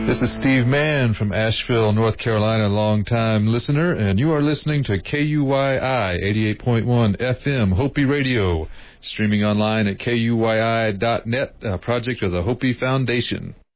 This is Steve Mann from Asheville, North Carolina, longtime listener, and you are listening to KUYI 88.1 FM, Hopi Radio, streaming online at KUYI.net, a project of the Hopi Foundation.